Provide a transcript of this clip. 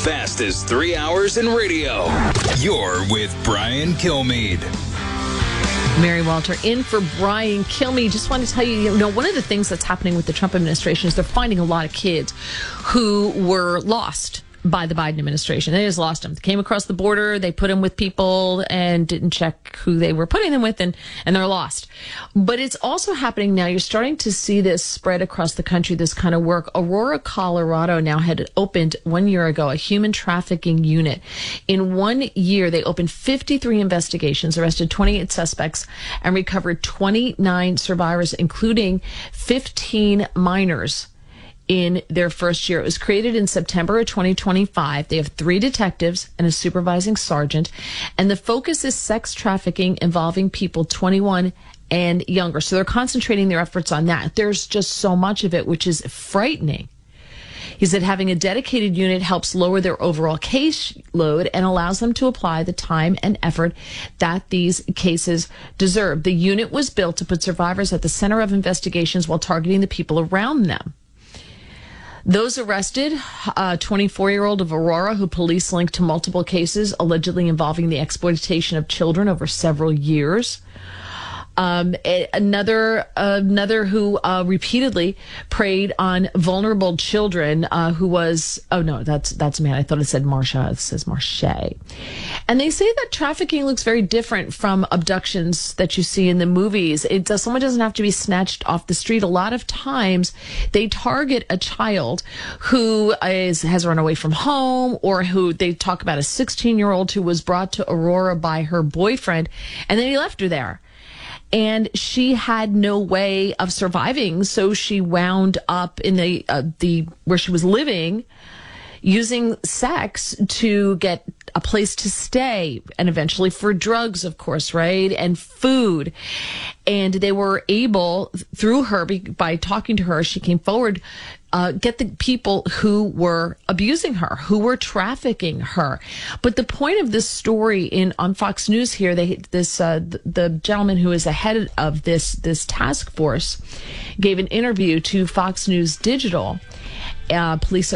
fastest 3 hours in radio. You're with Brian Kilmeade. Mary Walter in for Brian Kilmeade. Just want to tell you, one of the things that's happening with the Trump administration is they're finding a lot of kids who were lost by the Biden administration. They just lost them. They came across the border, they put them with people and didn't check who they were putting them with, and they're lost. But it's also happening now. You're starting to see this spread across the country, this kind of work. Aurora, Colorado now had opened 1 year ago a human trafficking unit. In 1 year, they opened 53 investigations, arrested 28 suspects, and recovered 29 survivors, including 15 minors. In their first year. It was created in September of 2025. They have 3 detectives and a supervising sergeant. And the focus is sex trafficking involving people 21 and younger. So they're concentrating their efforts on that. There's just so much of it, which is frightening. He said having a dedicated unit helps lower their overall caseload and allows them to apply the time and effort that these cases deserve. The unit was built to put survivors at the center of investigations while targeting the people around them. Those arrested, a 24-year-old of Aurora who police linked to multiple cases allegedly involving the exploitation of children over several years. Another who repeatedly preyed on vulnerable children, who was, that's a man. I thought it said Marsha. It says Marche. And they say that trafficking looks very different from abductions that you see in the movies. Someone doesn't have to be snatched off the street. A lot of times they target a child who has run away from home, or who they talk about a 16-year-old who was brought to Aurora by her boyfriend, and then he left her there. And she had no way of surviving, so she wound up in the where she was living, using sex to get a place to stay, and eventually for drugs, of course, right, and food. And they were able, through her, by talking to her, she came forward, get the people who were abusing her, who were trafficking her. But the point of this story on Fox News here, the gentleman who is the head of this task force gave an interview to Fox News Digital. Police